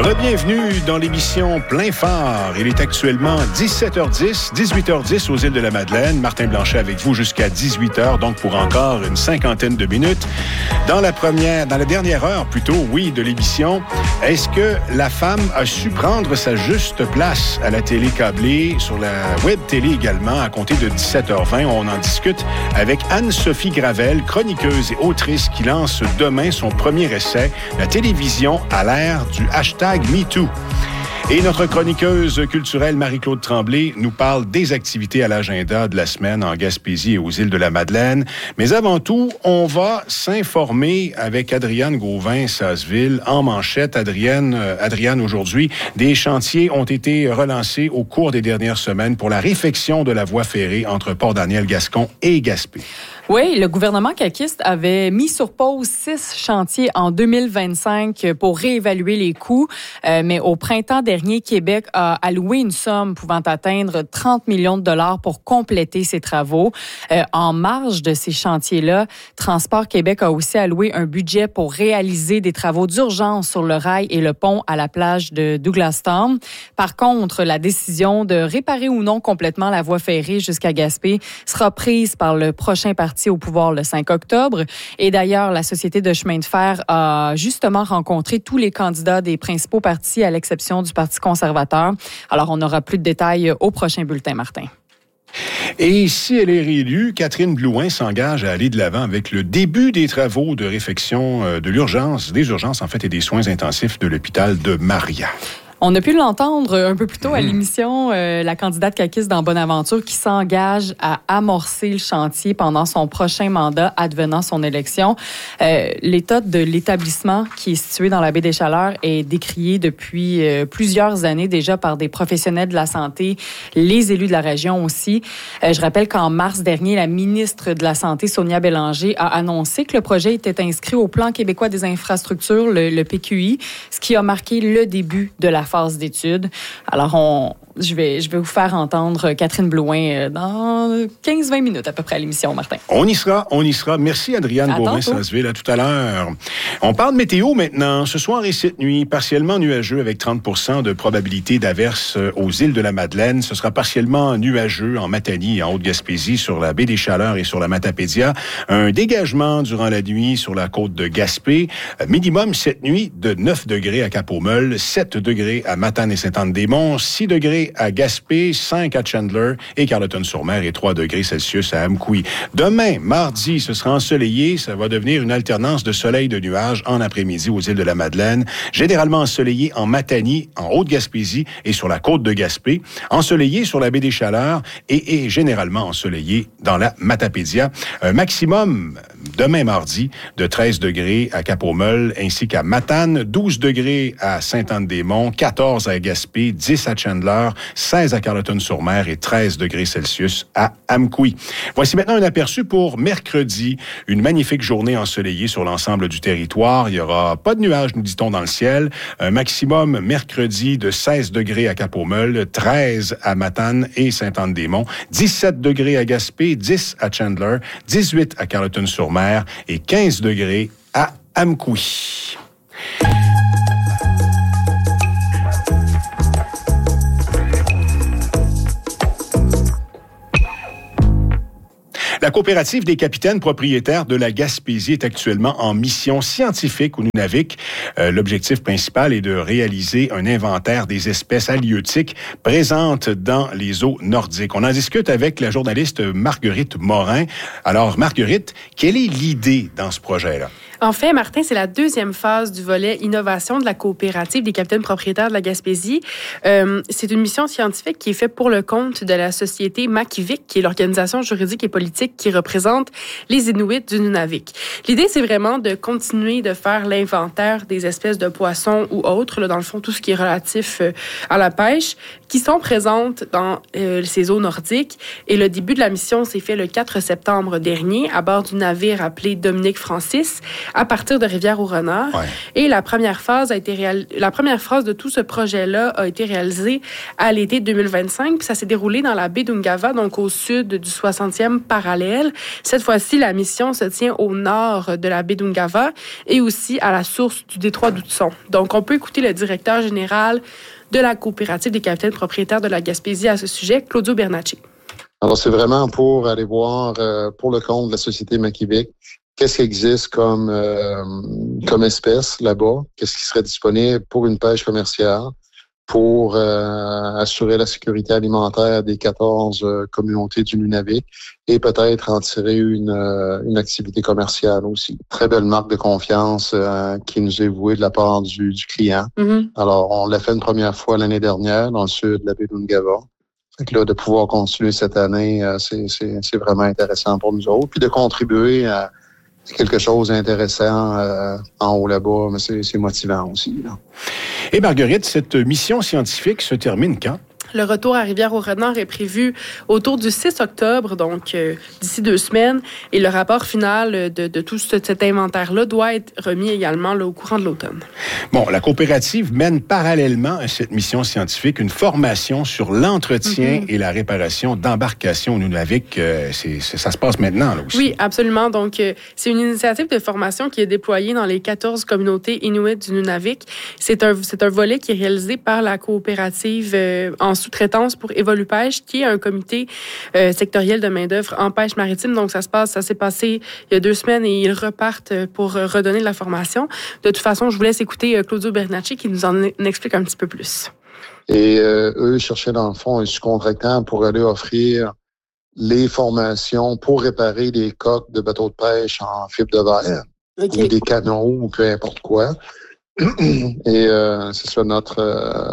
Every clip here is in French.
Bienvenue dans l'émission Plein Phare. Il est actuellement 17h10, 18h10 aux îles de la Madeleine. Martin Blanchet avec vous jusqu'à 18h, donc pour encore une cinquantaine de minutes. Dans la dernière heure plutôt, de l'émission, est-ce que la femme a su prendre sa juste place à la télé câblée, sur la web télé également, à compter de 17h20? On en discute avec Anne-Sophie Gravel, chroniqueuse et autrice qui lance demain son premier essai, La télévision à l'ère du hashtag #MeToo. Et notre chroniqueuse culturelle Marie-Claude Tremblay nous parle des activités à l'agenda de la semaine en Gaspésie et aux îles de la Madeleine. Mais avant tout, on va s'informer avec Adriane Gauvin-Sasseville en manchette. Adriane, aujourd'hui, des chantiers ont été relancés au cours des dernières semaines pour la réfection de la voie ferrée entre Port-Daniel-Gascon et Gaspé. Oui, le gouvernement caquiste avait mis sur pause 6 chantiers en 2025 pour réévaluer les coûts. Mais au printemps dernier, Québec a alloué une somme pouvant atteindre 30 millions de dollars pour compléter ces travaux. En marge de ces chantiers-là, Transport Québec a aussi alloué un budget pour réaliser des travaux d'urgence sur le rail et le pont à la plage de Douglastown. Par contre, la décision de réparer ou non complètement la voie ferrée jusqu'à Gaspé sera prise par le prochain parti au pouvoir le 5 octobre. Et d'ailleurs, la Société de chemin de fer a justement rencontré tous les candidats des principaux partis, à l'exception du Parti conservateur. Alors, on n'aura plus de détails au prochain bulletin, Martin. Et si elle est réélue, Catherine Blouin s'engage à aller de l'avant avec le début des travaux de réfection des urgences en fait, et des soins intensifs de l'hôpital de Maria. On a pu l'entendre un peu plus tôt à l'émission, la candidate caquiste dans Bonaventure qui s'engage à amorcer le chantier pendant son prochain mandat, advenant son élection. L'état de l'établissement qui est situé dans la baie des Chaleurs est décrié depuis plusieurs années déjà par des professionnels de la santé, les élus de la région aussi. Je rappelle qu'en mars dernier, la ministre de la Santé, Sonia Bélanger, a annoncé que le projet était inscrit au Plan québécois des infrastructures, le PQI, ce qui a marqué le début de la phase d'études. Alors, je vais vous faire entendre Catherine Blouin dans 15-20 minutes à peu près à l'émission, Martin. On y sera. Merci, Adriane Gauvin-Sasseville. À tout à l'heure. On parle météo maintenant. Ce soir et cette nuit, partiellement nuageux avec 30% de probabilité d'averse aux îles de la Madeleine. Ce sera partiellement nuageux en Matanie et en Haute-Gaspésie, sur la baie des Chaleurs et sur la Matapédia. Un dégagement durant la nuit sur la côte de Gaspé. Minimum cette nuit de 9 degrés à Cap-aux-Meules, 7 degrés à Matane et Sainte-Anne-des-Monts, 6 degrés à Gaspé, 5 à Chandler et Carleton-sur-Mer et 3 degrés Celsius à Amqui. Demain, mardi, ce sera ensoleillé. Ça va devenir une alternance de soleil et de nuages en après-midi aux îles de la Madeleine. Généralement ensoleillé en Matanie, en Haute-Gaspésie et sur la côte de Gaspé. Ensoleillé sur la baie des Chaleurs et généralement ensoleillé dans la Matapédia. Un maximum demain mardi de 13 degrés à Cap-aux-Meules ainsi qu'à Matane, 12 degrés à Sainte-Anne-des-Monts, 14 à Gaspé, 10 à Chandler, 16 à Carleton-sur-Mer et 13 degrés Celsius à Amqui. Voici maintenant un aperçu pour mercredi. Une magnifique journée ensoleillée sur l'ensemble du territoire. Il n'y aura pas de nuages, nous dit-on, dans le ciel. Un maximum mercredi de 16 degrés à Cap-aux-Meules, 13 à Matane et Sainte-Anne-des-Monts, 17 degrés à Gaspé, 10 à Chandler, 18 à Carleton-sur-Mer et 15 degrés à Amqui. La coopérative des capitaines propriétaires de la Gaspésie est actuellement en mission scientifique au Nunavik. L'objectif principal est de réaliser un inventaire des espèces halieutiques présentes dans les eaux nordiques. On en discute avec la journaliste Marguerite Morin. Alors, Marguerite, quelle est l'idée dans ce projet-là? En fait, Martin, c'est la deuxième phase du volet innovation de la coopérative des capitaines propriétaires de la Gaspésie. C'est une mission scientifique qui est faite pour le compte de la société Makivik, qui est l'organisation juridique et politique qui représente les Inuits du Nunavik. L'idée, c'est vraiment de continuer de faire l'inventaire des espèces de poissons ou autres, là, dans le fond, tout ce qui est relatif à la pêche, qui sont présentes dans ces eaux nordiques. Et le début de la mission s'est fait le 4 septembre dernier à bord du navire appelé Dominique Francis, à partir de Rivière-au-Renard. Ouais. Et la première phase de tout ce projet-là a été réalisée à l'été 2025. Puis ça s'est déroulé dans la baie d'Ungava, donc au sud du 60e parallèle. Cette fois-ci, la mission se tient au nord de la baie d'Ungava et aussi à la source du détroit d'Hudson. Donc, on peut écouter le directeur général de la coopérative des capitaines propriétaires de la Gaspésie à ce sujet, Claudio Bernacci. Alors, c'est vraiment pour aller voir, pour le compte de la Société Makivik, qu'est-ce qui existe comme espèce là-bas, qu'est-ce qui serait disponible pour une pêche commerciale, pour assurer la sécurité alimentaire des 14 communautés du Nunavik et peut-être en tirer une activité commerciale aussi. Très belle marque de confiance qui nous est vouée de la part du client. Mm-hmm. Alors, on l'a fait une première fois l'année dernière dans le sud de la baie d'Ungava. Fait que là, de pouvoir continuer cette année, c'est vraiment intéressant pour nous autres. Puis de contribuer à quelque chose d'intéressant en haut là-bas, mais c'est motivant aussi. Là. Et Marguerite, cette mission scientifique se termine quand? Le retour à Rivière-au-Renard est prévu autour du 6 octobre, donc d'ici 2 semaines. Et le rapport final de tout cet inventaire-là doit être remis également là, au courant de l'automne. Bon, la coopérative mène parallèlement à cette mission scientifique une formation sur l'entretien et la réparation d'embarcations au Nunavik. Ça se passe maintenant, là aussi. Oui, absolument. Donc, c'est une initiative de formation qui est déployée dans les 14 communautés inuites du Nunavik. C'est un volet qui est réalisé par la coopérative en sous-traitance pour Evolupêche, qui est un comité sectoriel de main-d'œuvre en pêche maritime. Donc, ça s'est passé il y a 2 semaines et ils repartent pour redonner de la formation. De toute façon, je vous laisse écouter Claudio Bernacci qui nous en explique un petit peu plus. Et eux cherchaient dans le fond un sous-contractant pour aller offrir les formations pour réparer des coques de bateaux de pêche en fibre de verre ou des canaux ou peu importe quoi. Et c'est ça, notre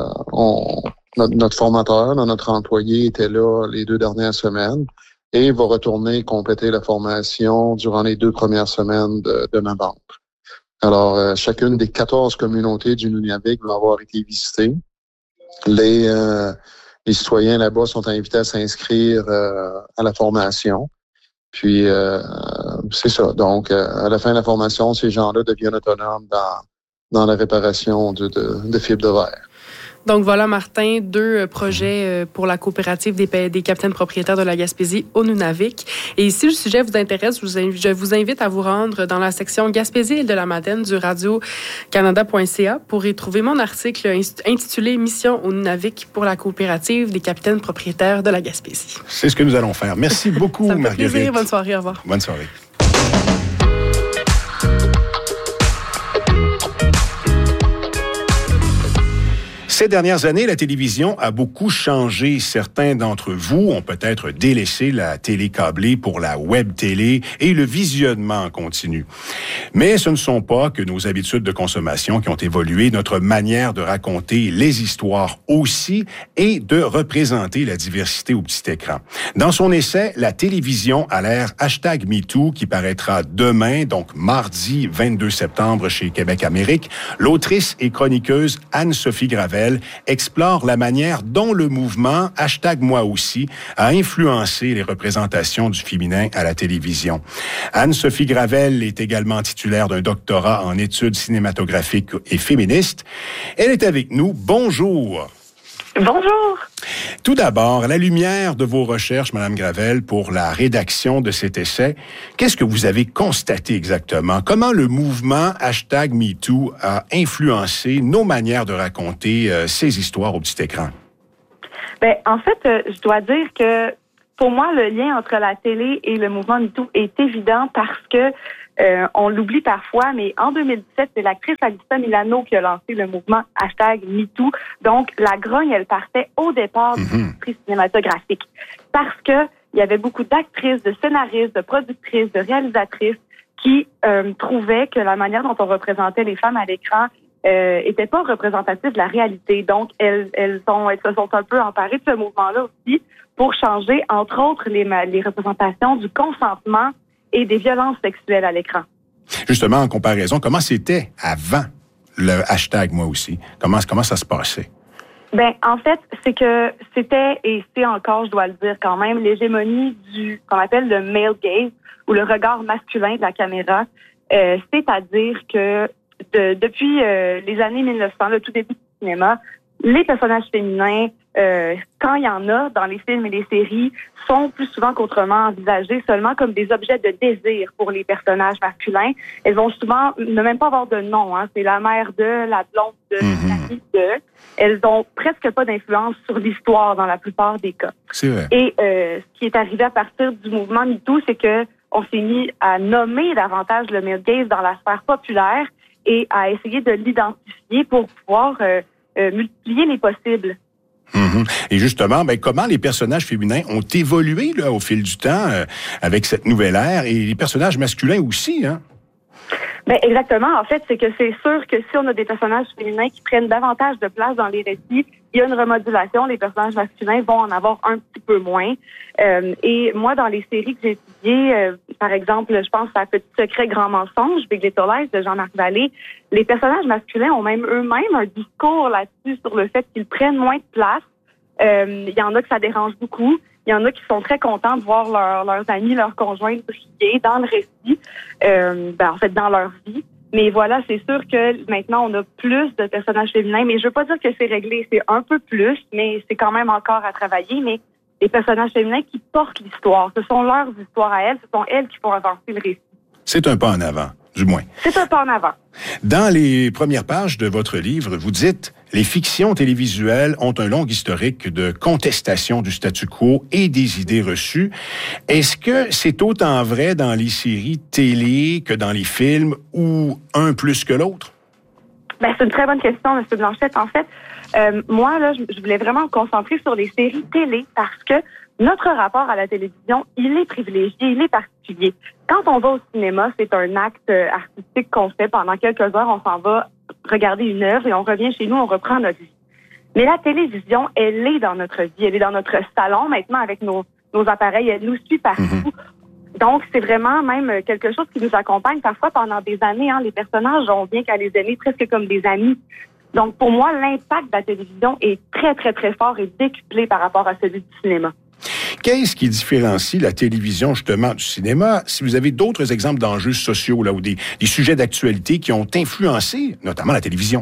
formateur, notre employé était là les 2 dernières semaines et va retourner compléter la formation durant les 2 premières semaines de novembre. Alors, chacune des 14 communautés du Nunavik va avoir été visitée. Les citoyens là-bas sont invités à s'inscrire à la formation. Puis, c'est ça. Donc, à la fin de la formation, ces gens-là deviennent autonomes dans la réparation de fibres de verre. Donc voilà, Martin, 2 projets pour la coopérative des capitaines propriétaires de la Gaspésie au Nunavik. Et si le sujet vous intéresse, je vous invite à vous rendre dans la section Gaspésie Île de la Madeleine du radio-canada.ca pour y trouver mon article intitulé « Mission au Nunavik pour la coopérative des capitaines propriétaires de la Gaspésie ». C'est ce que nous allons faire. Merci beaucoup, Marguerite. Ça me fait plaisir. Bonne soirée. Au revoir. Bonne soirée. Ces dernières années, la télévision a beaucoup changé. Certains d'entre vous ont peut-être délaissé la télé câblée pour la web télé et le visionnement en continu. Mais ce ne sont pas que nos habitudes de consommation qui ont évolué, notre manière de raconter les histoires aussi et de représenter la diversité au petit écran. Dans son essai, La télévision à l'ère #MeToo, qui paraîtra demain, donc mardi 22 septembre chez Québec Amérique, l'autrice et chroniqueuse Anne-Sophie Gravel explore la manière dont le mouvement #moi aussi a influencé les représentations du féminin à la télévision. Anne-Sophie Gravel est également titulaire d'un doctorat en études cinématographiques et féministes. Elle est avec nous. Bonjour. Bonjour. Tout d'abord, à la lumière de vos recherches, Madame Gravel, pour la rédaction de cet essai, qu'est-ce que vous avez constaté exactement? Comment le mouvement #MeToo a influencé nos manières de raconter ces histoires au petit écran? Bien, en fait, je dois dire que pour moi, le lien entre la télé et le mouvement MeToo est évident parce que on l'oublie parfois, mais en 2017, c'est l'actrice Alyssa Milano qui a lancé le mouvement #MeToo. Donc, la grogne, elle partait au départ de l'industrie cinématographique. Parce que il y avait beaucoup d'actrices, de scénaristes, de productrices, de réalisatrices qui trouvaient que la manière dont on représentait les femmes à l'écran était pas représentative de la réalité. Donc, elles se sont un peu emparées de ce mouvement-là aussi pour changer, entre autres, les représentations du consentement et des violences sexuelles à l'écran. Justement, en comparaison, comment c'était avant le #moi aussi? Comment ça se passait? Ben, en fait, c'est que c'était, et c'est encore, je dois le dire quand même, l'hégémonie du, qu'on appelle le male gaze, ou le regard masculin de la caméra, c'est-à-dire que depuis les années 1900, le tout début du cinéma, les personnages féminins, quand il y en a dans les films et les séries, sont plus souvent qu'autrement envisagés seulement comme des objets de désir pour les personnages masculins. Elles vont souvent ne même pas avoir de nom. Hein. C'est la mère de, la blonde de, la fille de. Elles ont presque pas d'influence sur l'histoire dans la plupart des cas. C'est vrai. Et ce qui est arrivé à partir du mouvement MeToo, c'est que on s'est mis à nommer davantage le male gaze dans la sphère populaire et à essayer de l'identifier pour pouvoir multiplier les possibles. Et justement, comment les personnages féminins ont évolué là, au fil du temps avec cette nouvelle ère et les personnages masculins aussi, hein? Exactement. En fait, c'est que c'est sûr que si on a des personnages féminins qui prennent davantage de place dans les récits, il y a une remodulation. Les personnages masculins vont en avoir un petit peu moins. Et moi, dans les séries que j'ai étudiées, par exemple, je pense à Petit Secret, Grand Mensonge, Big Little Lies de Jean-Marc Vallée, les personnages masculins ont même eux-mêmes un discours là-dessus sur le fait qu'ils prennent moins de place. Il y en a que ça dérange beaucoup. Il y en a qui sont très contents de voir leurs amis, leurs conjoints briller dans le récit, en fait, dans leur vie. Mais voilà, c'est sûr que maintenant, on a plus de personnages féminins. Mais je veux pas dire que c'est réglé, c'est un peu plus, mais c'est quand même encore à travailler. Mais les personnages féminins qui portent l'histoire, ce sont leurs histoires à elles, ce sont elles qui font avancer le récit. C'est un pas en avant, du moins. C'est un pas en avant. Dans les premières pages de votre livre, vous dites « Les fictions télévisuelles ont un long historique de contestation du statu quo et des idées reçues. Est-ce que c'est autant vrai dans les séries télé que dans les films ou un plus que l'autre? » C'est une très bonne question, M. Blanchette. En fait, moi, là, je voulais vraiment me concentrer sur les séries télé parce que notre rapport à la télévision, il est privilégié, il est particulier. Quand on va au cinéma, c'est un acte artistique qu'on fait pendant quelques heures. On s'en va regarder une œuvre et on revient chez nous, on reprend notre vie. Mais la télévision, elle est dans notre vie. Elle est dans notre salon maintenant avec nos appareils. Elle nous suit partout. Donc, c'est vraiment même quelque chose qui nous accompagne parfois pendant des années. Hein. Les personnages, on vient qu'à les aimer presque comme des amis. Donc, pour moi, l'impact de la télévision est très, très, très fort et décuplé par rapport à celui du cinéma. Qu'est-ce qui différencie la télévision, justement, du cinéma? Si vous avez d'autres exemples d'enjeux sociaux là, ou des sujets d'actualité qui ont influencé, notamment la télévision?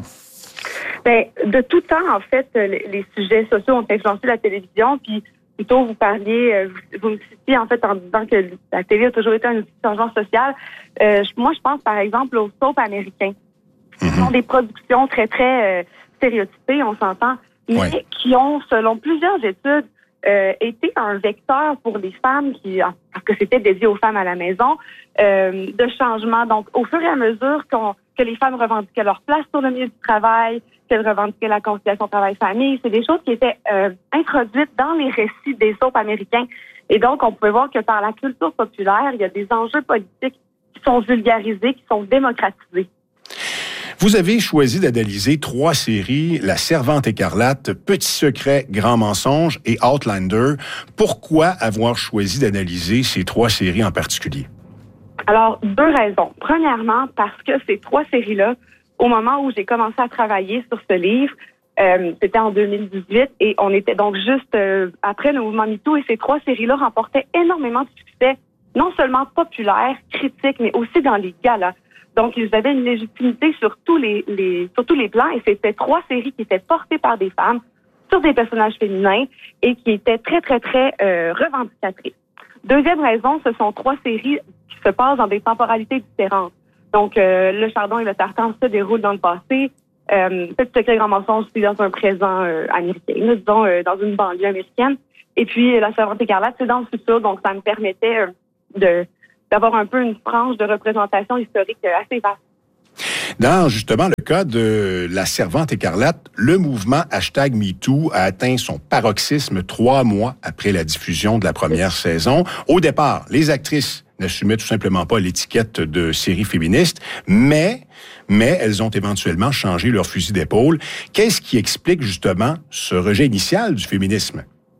De tout temps, en fait, les sujets sociaux ont influencé la télévision. Puis, plutôt, vous parliez, vous me citiez, en fait, en disant que la télé a toujours été un outil de changement social. Moi, je pense, par exemple, aux soaps américains. Ce sont des productions très, très stéréotypées, on s'entend, mais qui ont, selon plusieurs études, été un vecteur pour les femmes parce que c'était dédié aux femmes à la maison, de changement. Donc, au fur et à mesure que les femmes revendiquaient leur place sur le milieu du travail, qu'elles revendiquaient la conciliation travail-famille, c'est des choses qui étaient introduites dans les récits des soaps américains. Et donc, on pouvait voir que par la culture populaire, il y a des enjeux politiques qui sont vulgarisés, qui sont démocratisés. Vous avez choisi d'analyser 3 séries, La Servante écarlate, Petit Secret, Grand Mensonge et Outlander. Pourquoi avoir choisi d'analyser ces 3 séries en particulier? Alors, 2 raisons. Premièrement, parce que ces 3 séries-là, au moment où j'ai commencé à travailler sur ce livre, c'était en 2018, et on était donc juste après le mouvement MeToo, et ces 3 séries-là remportaient énormément de succès, non seulement populaire, critique, mais aussi dans les galas. Donc, ils avaient une légitimité sur tous les plans, et c'était 3 séries qui étaient portées par des femmes sur des personnages féminins et qui étaient très, très, très revendicatrices. Deuxième raison, ce sont 3 séries qui se passent dans des temporalités différentes. Donc, Le Chardon et le Tartan se déroulent dans le passé. Petit Secret, Grand Mensonge, c'est dans un présent américain, disons dans une banlieue américaine. Et puis, La Servante écarlate, c'est dans le futur, donc ça me permettait d'avoir un peu une frange de représentation historique assez vaste. Dans, justement, le cas de La Servante écarlate, le mouvement #MeToo a atteint son paroxysme 3 mois après la diffusion de la première saison. Au départ, les actrices n'assumaient tout simplement pas l'étiquette de série féministe, mais elles ont éventuellement changé leur fusil d'épaule. Qu'est-ce qui explique, justement, ce rejet initial du féminisme?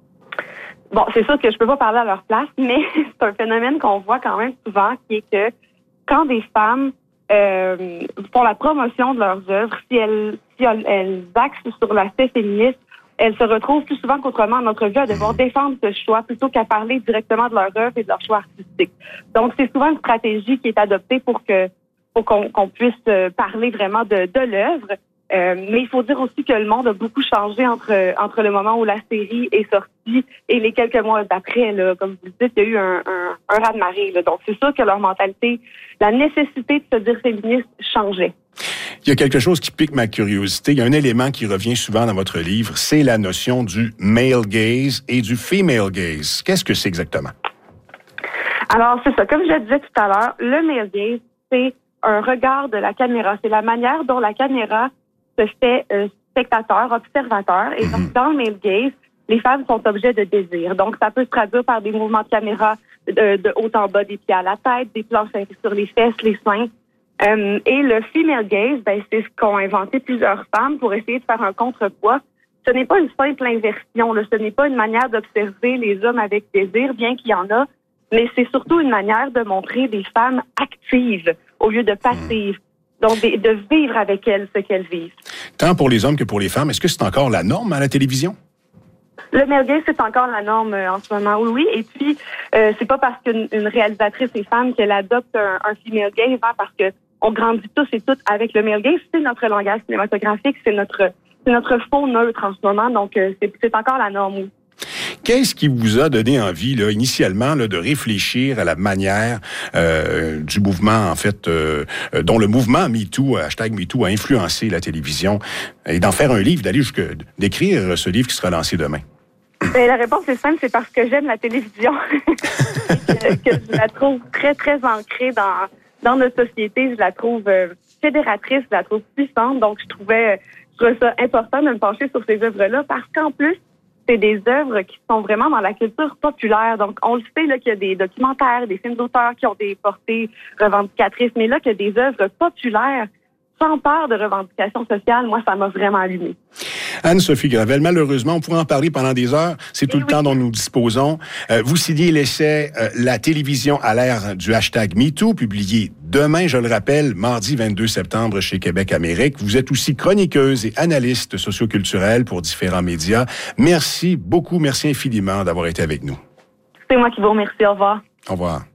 Bon, c'est sûr que je peux pas parler à leur place, mais c'est un phénomène qu'on voit quand même souvent, qui est que quand des femmes font la promotion de leurs œuvres, si elles axent sur l'aspect féministe, elles se retrouvent plus souvent qu'autrement en entrevue à devoir défendre ce choix plutôt qu'à parler directement de leur œuvre et de leur choix artistique. Donc, c'est souvent une stratégie qui est adoptée pour que pour qu'on puisse parler vraiment de l'œuvre. Mais il faut dire aussi que le monde a beaucoup changé entre le moment où la série est sortie et les quelques mois d'après. Là, comme vous le dites, il y a eu un raz-de-marée. Là. Donc, c'est sûr que leur mentalité, la nécessité de se dire féministe changeait. Il y a quelque chose qui pique ma curiosité. Il y a un élément qui revient souvent dans votre livre, c'est la notion du male gaze et du female gaze. Qu'est-ce que c'est exactement? Alors, c'est ça. Comme je le disais tout à l'heure, le male gaze, c'est un regard de la caméra. C'est la manière dont la caméra se fait spectateur, observateur. Et donc, dans le male gaze, les femmes sont objets de désir. Donc, ça peut se traduire par des mouvements de caméra de haut en bas, des pieds à la tête, des plans sur les fesses, les seins. Et le female gaze, c'est ce qu'ont inventé plusieurs femmes pour essayer de faire un contrepoids. Ce n'est pas une simple inversion, là. Ce n'est pas une manière d'observer les hommes avec désir, bien qu'il y en a, mais c'est surtout une manière de montrer des femmes actives au lieu de passives. Donc, de vivre avec elles ce qu'elles vivent. Tant pour les hommes que pour les femmes, est-ce que c'est encore la norme à la télévision? Le male gaze, c'est encore la norme en ce moment, oui. Et puis, c'est pas parce qu'une réalisatrice est femme qu'elle adopte un female gaze, hein, parce que on grandit tous et toutes avec le male gaze. C'est notre langage cinématographique, c'est notre faux neutre en ce moment. Donc, c'est encore la norme, oui. Qu'est-ce qui vous a donné envie, là, initialement, là, de réfléchir à la manière du mouvement, en fait, dont le mouvement MeToo, #MeToo, a influencé la télévision, et d'en faire un livre, d'écrire ce livre qui sera lancé demain? Ben, la réponse est simple, c'est parce que j'aime la télévision, que je la trouve très, très ancrée dans notre société. Je la trouve fédératrice, je la trouve puissante. Donc, je trouvais ça important de me pencher sur ces œuvres-là, parce qu'en plus, c'est des œuvres qui sont vraiment dans la culture populaire. Donc, on le sait là qu'il y a des documentaires, des films d'auteurs qui ont des portées revendicatrices, mais là, qu'il y a des œuvres populaires sans peur de revendications sociales, moi, ça m'a vraiment allumée. Anne-Sophie Gravel, malheureusement, on pourrait en parler pendant des heures. C'est tout le temps dont nous disposons. Vous signez l'essai « La télévision à l'ère du #MeToo », publié demain, je le rappelle, mardi 22 septembre chez Québec Amérique. Vous êtes aussi chroniqueuse et analyste socioculturelle pour différents médias. Merci beaucoup, merci infiniment d'avoir été avec nous. C'est moi qui vous remercie. Au revoir. Au revoir.